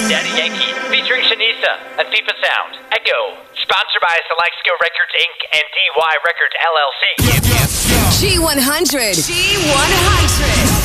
Daddy Yankee, featuring Shanisa and FIFA Sound. Echo, sponsored by Select Skill Records Inc. and DY Records LLC. G100. G100.